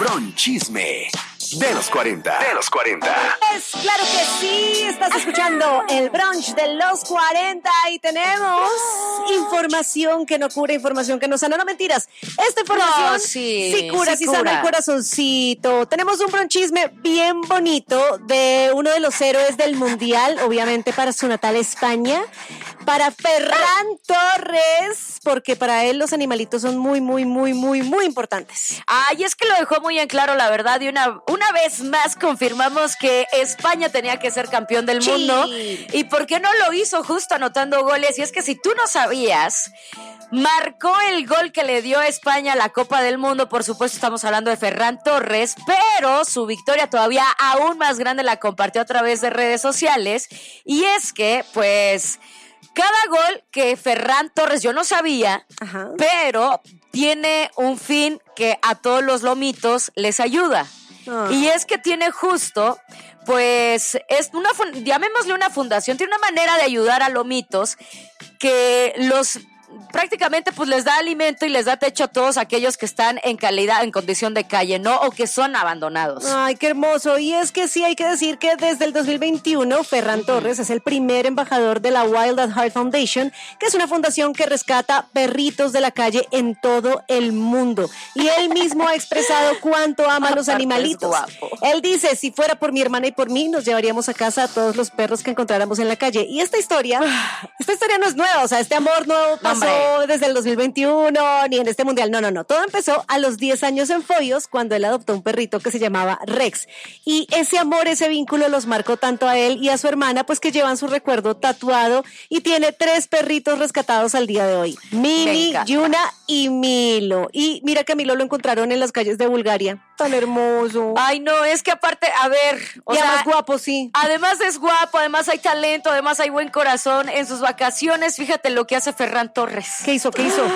Bronchisme de los 40. Claro que sí, estás escuchando el brunch de los 40 y tenemos información que no cura, información que no sana. No, mentiras, esta información sí cura, sí sana el corazoncito. Tenemos un bronchisme bien bonito de uno de los héroes del mundial, obviamente para su natal España, para Ferran Torres, porque para él los animalitos son muy importantes. Y es que lo dejó muy en claro, la verdad, y una vez más confirmamos que España tenía que ser campeón del mundo. ¿Y por qué no lo hizo justo anotando goles? Y es que si tú no sabías, marcó el gol que le dio a España la Copa del Mundo. Por supuesto estamos hablando de Ferran Torres, pero su victoria todavía aún más grande la compartió a través de redes sociales. Y es que, pues, cada gol que Ferran Torres, yo no sabía, pero tiene un fin que a todos los lomitos les ayuda. Y es que tiene justo, pues, llamémosle una fundación, tiene una manera de ayudar a lomitos que prácticamente pues les da alimento y les da techo a todos aquellos que están en condición de calle, ¿no? O que son abandonados. Ay, qué hermoso. Y es que sí, hay que decir que desde el 2021 Ferran Torres es el primer embajador de la Wild at Heart Foundation, que es una fundación que rescata perritos de la calle en todo el mundo. Y él mismo ha expresado cuánto ama a los animalitos. Él dice, si fuera por mi hermana y por mí, nos llevaríamos a casa a todos los perros que encontráramos en la calle. Y esta historia no es nueva, o sea, este amor no pasó desde el 2021 ni en este mundial, no. Todo empezó a los 10 años en Foyos, cuando él adoptó un perrito que se llamaba Rex. Y ese amor, ese vínculo los marcó tanto a él y a su hermana, pues que llevan su recuerdo tatuado y tiene 3 perritos rescatados al día de hoy. Mini, Yuna y Milo. Y mira que a Milo lo encontraron en las calles de Bulgaria. Tan hermoso. Ay, no, es que aparte, a ver, o sea, además guapo, sí. Además es guapo, además hay talento, además hay buen corazón. En sus vacaciones, fíjate lo que hace Ferran Torres. ¿Qué hizo?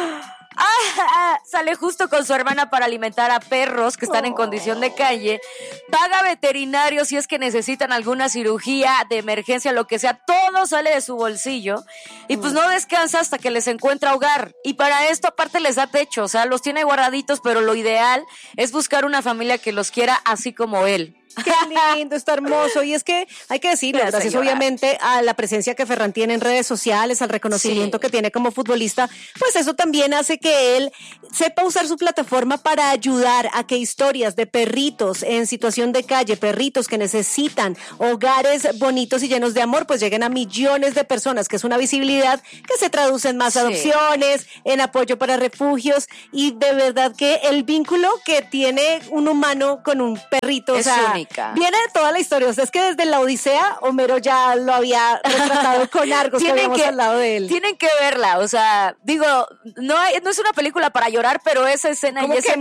Sale justo con su hermana para alimentar a perros que están en condición de calle, paga veterinarios si es que necesitan alguna cirugía de emergencia, lo que sea, todo sale de su bolsillo y pues no descansa hasta que les encuentra hogar. Y para esto aparte les da techo, o sea, los tiene guardaditos, pero lo ideal es buscar una familia que los quiera así como él. Qué lindo, está hermoso. Y es que hay que decirlo, gracias obviamente a la presencia que Ferran tiene en redes sociales, al reconocimiento que tiene como futbolista, pues eso también hace que él sepa usar su plataforma para ayudar a que historias de perritos en situación de calle, perritos que necesitan hogares bonitos y llenos de amor, pues lleguen a millones de personas, que es una visibilidad que se traduce en más adopciones, en apoyo para refugios, y de verdad que el vínculo que tiene un humano con un perrito, es único. Viene de toda la historia, o sea, es que desde la Odisea Homero ya lo había retratado con Argos, que habíamos hablado de él. Tienen que verla, o sea, digo, no es una película para llorar, pero esa escena y ese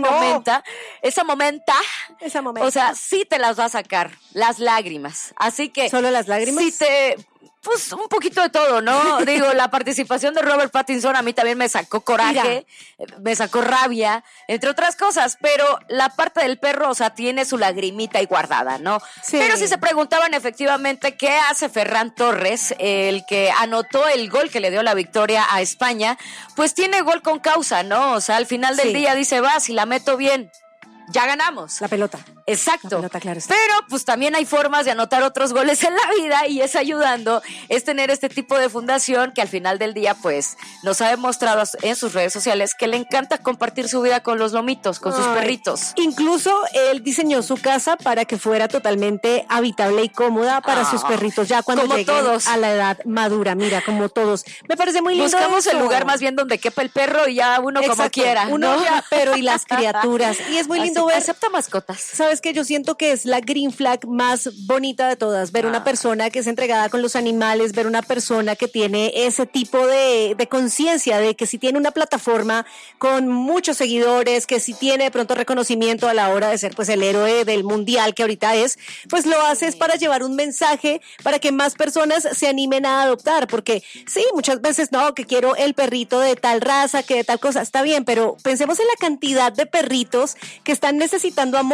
momento, o sea, sí te las va a sacar, las lágrimas, así que... ¿Solo las lágrimas? Sí pues un poquito de todo, ¿no? Digo, la participación de Robert Pattinson a mí también me sacó coraje, me sacó rabia, entre otras cosas, pero la parte del perro, o sea, tiene su lagrimita ahí guardada, ¿no? Sí. Pero si se preguntaban efectivamente qué hace Ferran Torres, el que anotó el gol que le dio la victoria a España, pues tiene gol con causa, ¿no? O sea, al final del día dice, si la meto bien, ya ganamos. La pelota. Exacto. La pelota, claro está. Pero pues también hay formas de anotar otros goles en la vida y es ayudando, es tener este tipo de fundación que al final del día pues nos ha demostrado en sus redes sociales que le encanta compartir su vida con los lomitos, con sus perritos. Incluso él diseñó su casa para que fuera totalmente habitable y cómoda para sus perritos ya cuando lleguen a la edad madura. Mira, como todos. Me parece muy lindo. Buscamos el lugar más bien donde quepa el perro y ya uno como quiera. Uno ya, pero y las criaturas. Y es muy lindo ver. Acepta mascotas. ¿Sabes qué? Yo siento que es la green flag más bonita de todas. Ver una persona que es entregada con los animales, ver una persona que tiene ese tipo de conciencia de que si tiene una plataforma con muchos seguidores, que si tiene de pronto reconocimiento a la hora de ser pues el héroe del mundial que ahorita es, pues lo haces para llevar un mensaje para que más personas se animen a adoptar, porque sí, muchas veces no, que quiero el perrito de tal raza, que de tal cosa, está bien, pero pensemos en la cantidad de perritos que están necesitando amor, que han tenido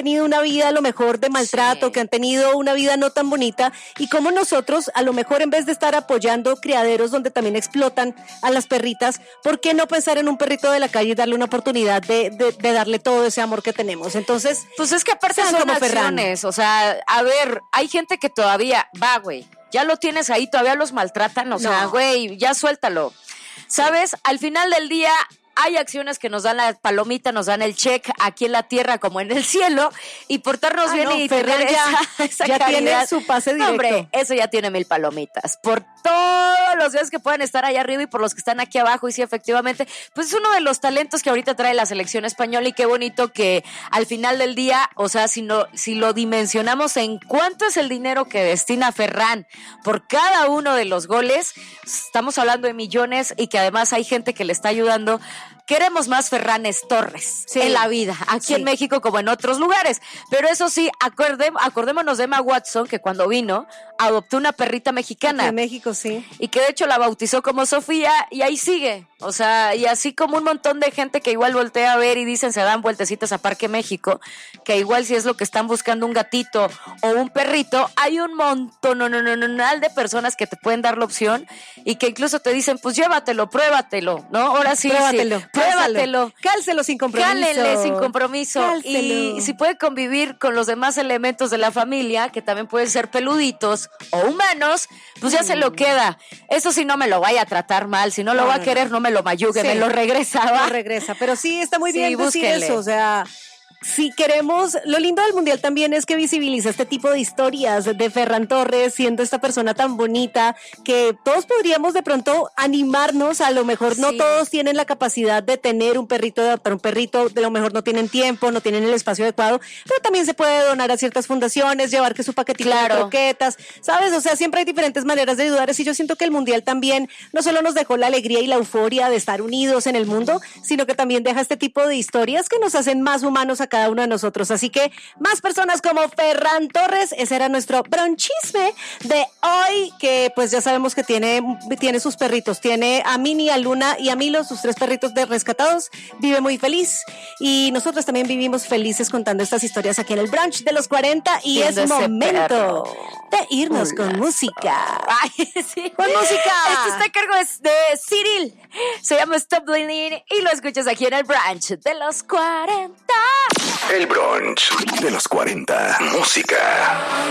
tenido una vida a lo mejor de maltrato, Sí. que han tenido una vida no tan bonita, y como nosotros, a lo mejor en vez de estar apoyando criaderos donde también explotan a las perritas, ¿por qué no pensar en un perrito de la calle y darle una oportunidad de darle todo ese amor que tenemos? Entonces, Pues es que aparte sean son como Ferran. acciones, o sea, a ver, hay gente que todavía, va, güey, ya lo tienes ahí, todavía los maltratan, o sea, No. güey, ya suéltalo. ¿Sabes? Al final del día hay acciones que nos dan la palomita, nos dan el check aquí en la tierra como en el cielo, y portarnos bien no, y Ferran tener esa ya tiene caridad. su pase No, directo. hombre, eso ya tiene 1000 palomitas. Por todos los días que puedan estar allá arriba y por los que están aquí abajo, y sí, efectivamente, pues es uno de los talentos que ahorita trae la selección española, y qué bonito que al final del día, o sea, si lo dimensionamos en cuánto es el dinero que destina Ferran por cada uno de los goles, estamos hablando de millones, y que además hay gente que le está ayudando. Queremos más Ferranes Torres en la vida, aquí en México como en otros lugares. Pero eso sí, acordémonos de Emma Watson, que cuando vino adoptó una perrita mexicana. Aquí en México, sí. Y que de hecho la bautizó como Sofía, y ahí sigue. O sea, y así como un montón de gente que igual voltea a ver y dicen se dan vueltecitas a Parque México, que igual si es lo que están buscando, un gatito o un perrito, hay un montón de personas que te pueden dar la opción, y que incluso te dicen, pues llévatelo, pruébatelo, ¿no? Ahora sí, pruébatelo. Cálcelo sin compromiso. Cálele sin compromiso. Cálcelo. Y si puede convivir con los demás elementos de la familia, que también pueden ser peluditos o humanos, pues ya se lo queda. Eso sí, no me lo vaya a tratar mal. Si no lo va a querer, no me lo mayugue, Sí. me lo regresa. Lo regresa. Pero sí, está muy Sí, bien decir búsquenle. eso. O sea, si queremos, lo lindo del Mundial también es que visibiliza este tipo de historias de Ferran Torres, siendo esta persona tan bonita, que todos podríamos de pronto animarnos. A lo mejor no Sí. todos tienen la capacidad de tener un perrito, de adoptar un perrito, de lo mejor no tienen tiempo, no tienen el espacio adecuado, pero también se puede donar a ciertas fundaciones, llevar que su paquetito de croquetas, ¿sabes? O sea, siempre hay diferentes maneras de ayudar, y yo siento que el Mundial también no solo nos dejó la alegría y la euforia de estar unidos en el mundo, sino que también deja este tipo de historias que nos hacen más humanos a cada uno de nosotros. Así que más personas como Ferran Torres. Ese era nuestro bronchisme de hoy, que pues ya sabemos que tiene sus perritos. Tiene a Minnie, a Luna y a Milo, sus 3 perritos de rescatados. Vive muy feliz, y nosotros también vivimos felices contando estas historias aquí en el brunch de los 40, y Viendo es ese momento perro. de irnos con música. Ay, sí. Con música. Esto está a cargo de Cyril. Se llama Stop Bleeding, y lo escuchas aquí en el brunch de los 40. El brunch de los 40. Música.